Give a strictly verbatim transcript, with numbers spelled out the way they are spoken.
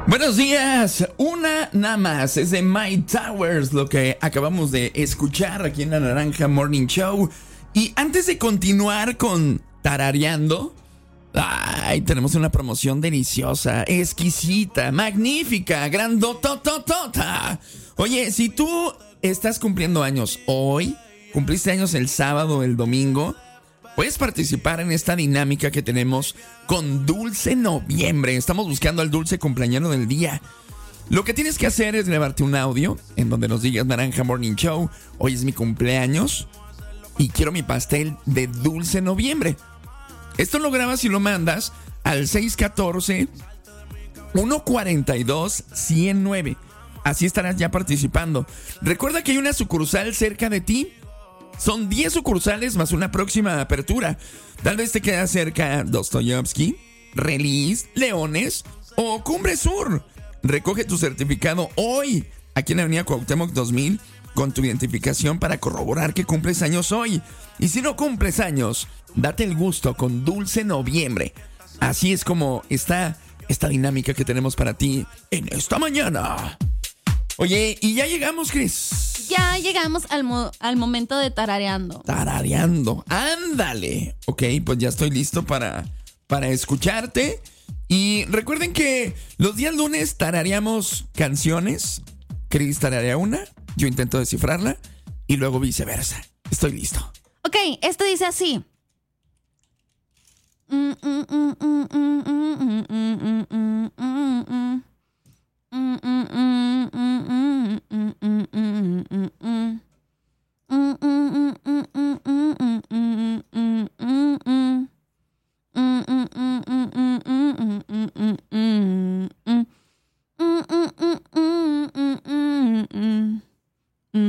Buenos días, una nada más, es de My Towers, lo que acabamos de escuchar aquí en la Naranja Morning Show. Y antes de continuar con tarareando, ay, tenemos una promoción deliciosa, exquisita, magnífica, grandotototota. Oye, si tú estás cumpliendo años hoy, cumpliste años el sábado o el domingo, puedes participar en esta dinámica que tenemos con Dulce Noviembre. Estamos buscando al dulce cumpleañero del día. Lo que tienes que hacer es grabarte un audio en donde nos digas: Naranja Morning Show, hoy es mi cumpleaños y quiero mi pastel de Dulce Noviembre. Esto lo grabas y lo mandas al seis uno cuatro, uno cuatro dos, uno cero nueve. Así estarás ya participando. Recuerda que hay una sucursal cerca de ti. Son diez sucursales más una próxima apertura. Tal vez te queda cerca Dostoyevsky, Release, Leones o Cumbre Sur. Recoge tu certificado hoy aquí en la avenida Cuauhtémoc dos mil con tu identificación para corroborar que cumples años hoy. Y si no cumples años, date el gusto con Dulce Noviembre. Así es como está esta dinámica que tenemos para ti en esta mañana. Oye, y ya llegamos, Cris. Ya llegamos al, mo- al momento de tarareando. Tarareando, ándale. Ok, pues ya estoy listo para, para escucharte. Y recuerden que los días lunes tarareamos canciones. Cris tararea una, yo intento descifrarla y luego viceversa. Estoy listo. Ok, esto dice así. Mm, mm, mm, mm, mm, mm, mm,